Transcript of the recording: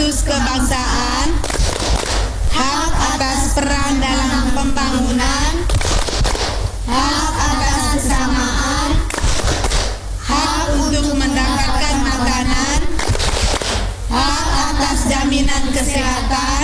status kebangsaan, hak atas peran dalam pembangunan, hak atas kesamaan, hak untuk mendapatkan makanan, hak atas jaminan kesehatan,